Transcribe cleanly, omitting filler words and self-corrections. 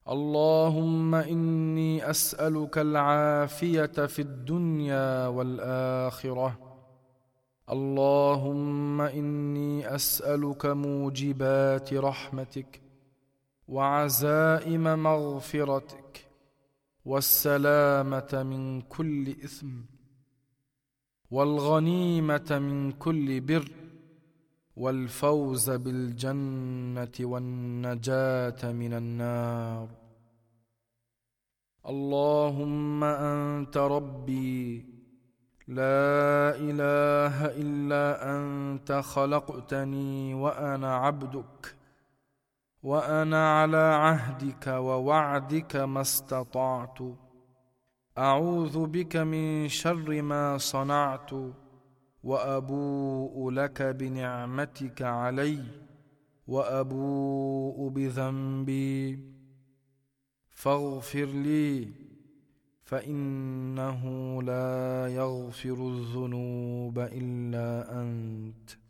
اللهم إني أسألك العافية في الدنيا والآخرة. اللهم إني أسألك موجبات رحمتك وعزائم مغفرتك والسلامة من كل إثم والغنيمة من كل بر والفوز بالجنة والنجاة من النار. اللهم أنت ربي لا إله إلا أنت، خلقتني وأنا عبدك، وأنا على عهدك ووعدك ما استطعت. أعوذ بك من شر ما صنعت، وأبوء لك بنعمتك علي، وأبوء بذنبي، فاغفر لي، فإنه لا يغفر الذنوب إلا أنت.